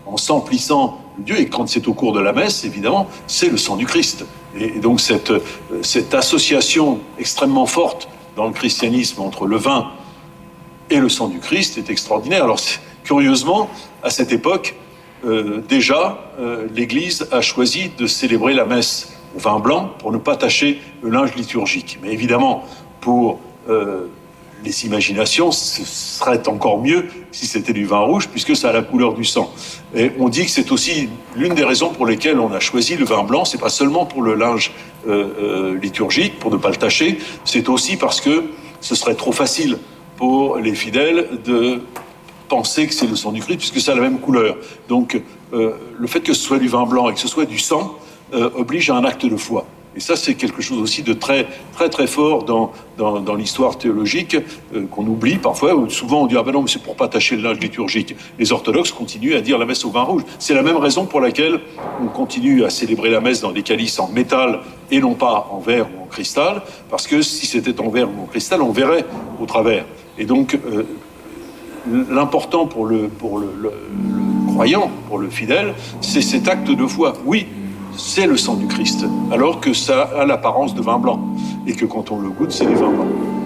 en s'emplissant de Dieu. Et quand c'est au cours de la messe, évidemment, c'est le sang du Christ. Et donc cette association extrêmement forte dans le christianisme entre le vin et le sang du Christ est extraordinaire. Alors curieusement, à cette époque, déjà, l'Église a choisi de célébrer la messe au vin blanc pour ne pas tacher le linge liturgique. Mais évidemment, pour les imaginations, ce serait encore mieux si c'était du vin rouge, puisque ça a la couleur du sang. Et on dit que c'est aussi l'une des raisons pour lesquelles on a choisi le vin blanc. C'est pas seulement pour le linge liturgique, pour ne pas le tacher, c'est aussi parce que ce serait trop facile pour les fidèles de penser que c'est le sang du Christ, puisque ça a la même couleur. Donc, le fait que ce soit du vin blanc et que ce soit du sang oblige à un acte de foi. Et ça, c'est quelque chose aussi de très, très, très fort dans l'histoire théologique qu'on oublie parfois. Souvent, on dit « Ah ben non, mais c'est pour pas tacher le linge liturgique ». Les orthodoxes continuent à dire la messe au vin rouge. C'est la même raison pour laquelle on continue à célébrer la messe dans des calices en métal et non pas en verre ou en cristal, parce que si c'était en verre ou en cristal, on verrait au travers. Et donc, l'important pour le croyant, pour le fidèle, c'est cet acte de foi. Oui, c'est le sang du Christ, alors que ça a l'apparence de vin blanc, et que quand on le goûte, c'est du vin blanc.